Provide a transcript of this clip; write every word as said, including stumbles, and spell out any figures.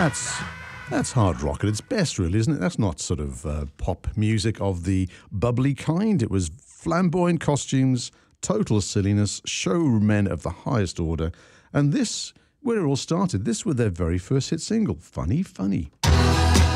That's that's hard rock at its best, really, isn't it? That's not sort of uh, pop music of the bubbly kind. It was flamboyant costumes, total silliness, showmen of the highest order. And this, where it all started, this was their very first hit single, Funny Funny.